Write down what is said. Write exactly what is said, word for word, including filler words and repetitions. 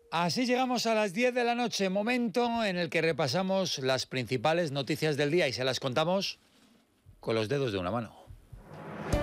Así llegamos a las diez de la noche, momento en el que repasamos las principales noticias del día y se las contamos con los dedos de una mano.